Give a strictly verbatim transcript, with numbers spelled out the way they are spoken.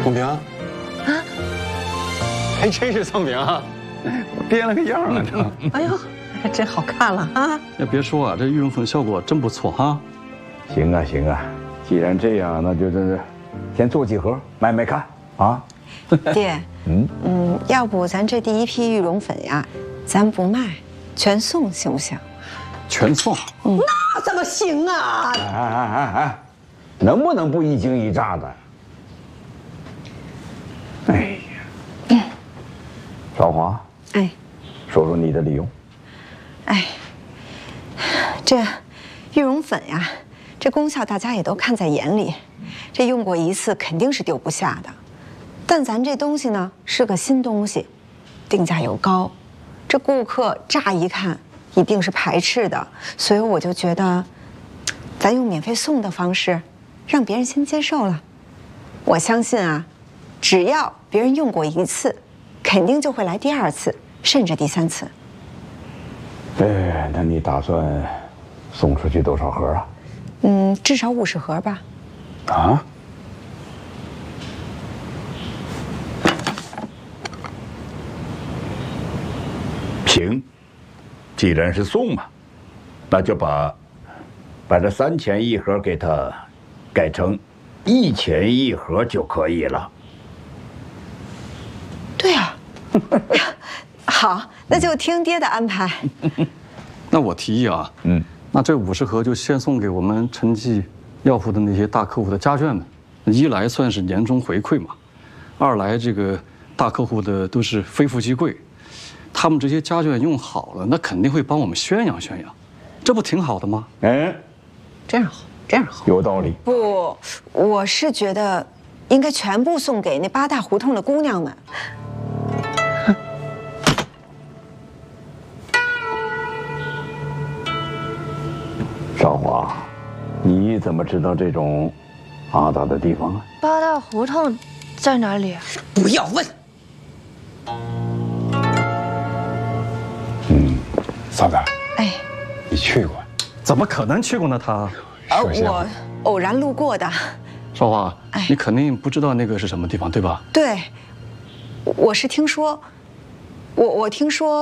宋平，啊，还真是宋平啊，变了个样啊！这， 哎呦，真好看了啊！ 要别说啊，这玉龙粉效果真不错哈。 行啊行啊，既然这样，那就这这，先做几盒卖卖看啊。 爹，嗯嗯，要不咱这第一批玉龙粉呀，咱不卖，全送行不行？ 全送？ 嗯，那怎么行啊？ 哎哎哎哎，能不能不一惊一乍的？哎呀，嗯，少华， 哎， 说说你的理由。 哎，这玉龙粉呀，这功效大家也都看在眼里，这用过一次肯定是丢不下的。但咱这东西呢是个新东西，定价又高，这顾客乍一看一定是排斥的，所以我就觉得，咱用免费送的方式，让别人先接受了。我相信啊，只要别人用过一次，肯定就会来第二次，甚至第三次。 哎，那你打算送出去多少盒啊？ 嗯，至少五十盒吧。 啊？行，既然是送嘛，那就把把这三钱一盒给它改成一钱一盒就可以了。 对啊，好，那就听爹的安排。 那我提议啊，嗯，那这五十盒就先送给我们陈记药铺的那些大客户的家眷们，一来算是年终回馈嘛，二来这个大客户的都是非富即贵。他们这些家眷用好了，那肯定会帮我们宣扬宣扬，这不挺好的吗？ 哎， 这样好，这样好， 有道理。 不，我是觉得应该全部送给那八大胡同的姑娘们。 少华，你怎么知道这种阿达的地方啊？ 八大胡同在哪里？ 不要问。 嗯， 嫂子， 哎， 你去过？ 怎么可能去过呢？他， 啊， 说些话我偶然路过的。 少华， 哎你肯定不知道那个是什么地方，对吧？ 对，我是听说，我我听说。